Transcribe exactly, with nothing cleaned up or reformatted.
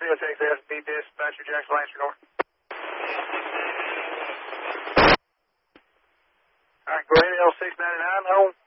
C S X S, B dispatcher, Jackson Lancer North. All right, go ahead, L six ninety-nine, home.